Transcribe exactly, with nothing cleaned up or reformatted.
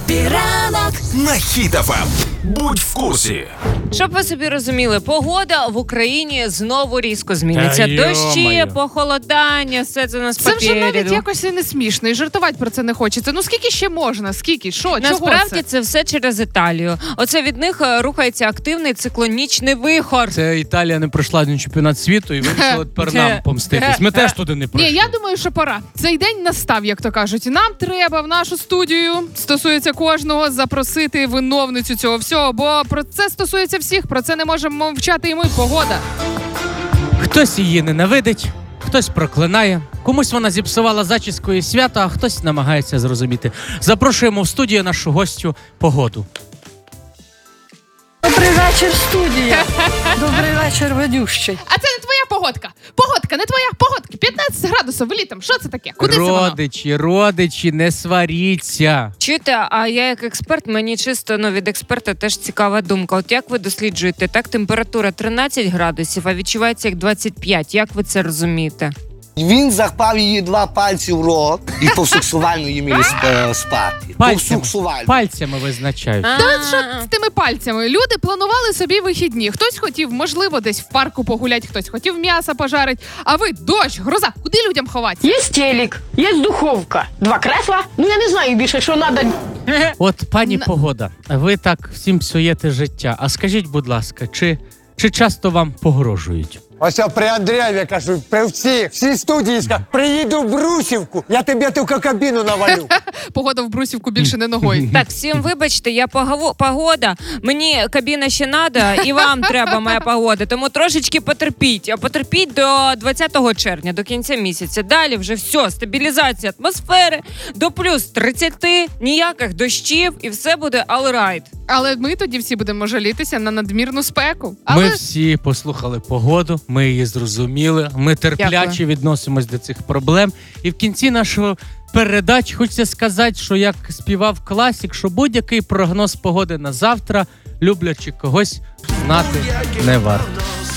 Хеппі ранок на Хіт еф ем. Будь в курсі. Щоб ви собі розуміли, погода в Україні знову різко зміниться. Та Дощі, йо-моє. похолодання, все це нас Це вже навіть попереду. якось і не смішно, і жартувати про це не хочеться. Ну скільки ще можна? Скільки? Що? Чого Насправді це? це все через Італію. Оце від них е, рухається активний циклонічний вихор. Це Італія не пройшла ні чемпіонат світу і вирішила тепер нам помститись. Ми теж туди не Ні, пройшли. я думаю, що пора. Цей день настав, як то кажуть. Нам треба в нашу студію, стосується кожного, запросити виновницю цього всього, бо про це стосується всіх, про це не можемо мовчати і ми. Погода. Хтось її ненавидить, хтось проклинає, комусь вона зіпсувала зачіску і свято, а хтось намагається зрозуміти. Запрошуємо в студію нашу гостю Погоду. Добрий вечір, студія. Добрий вечір, ведущий. А це не твоя погодка. Погодка, не твоя погодка. п'ятнадцять градусів літом. Що це таке? Куди це воно? Родичі, родичі, не сваріться. Чуєте, а я як експерт, мені чисто ну, від експерта теж цікава думка. От як ви досліджуєте? Так, температура тринадцять градусів, а відчувається як двадцять п'ять. Як ви це розумієте? Він запав її два пальці в рот і повсексуально їм її сп- спати. Пальцями, Повсексуально. пальцями визначають. А, Та що з тими пальцями? Люди планували собі вихідні. Хтось хотів, можливо, десь в парку погуляти, хтось хотів м'ясо пожарити. А ви, дощ, гроза, куди людям ховатися? Є телек, є духовка, два кресла. Ну я не знаю більше, що треба. От, пані На- Погода, ви так всім псуєте життя. А скажіть, будь ласка, чи, чи часто вам погрожують? Ось я при Андрієві кажу, при всіх, всі студії скажу, приїду в Брусівку, я тобі тільки кабіну навалю. Погода в Брусівку більше не ногою. Так, всім вибачте, я погаво- погода. Мені кабіна ще треба, і вам треба моя погода. Тому трошечки потерпіть. А потерпіть до двадцятого червня, до кінця місяця. Далі вже все, стабілізація атмосфери, до плюс тридцяти, ніяких дощів, і все буде all right. Але ми тоді всі будемо жалітися на надмірну спеку. Але Ми всі послухали Погоду, ми її зрозуміли, ми терпляче Дякую. відносимось до цих проблем. І в кінці нашого передачі хочеться сказати, що як співав класик, що будь-який прогноз погоди на завтра, люблячи когось, знати не варто.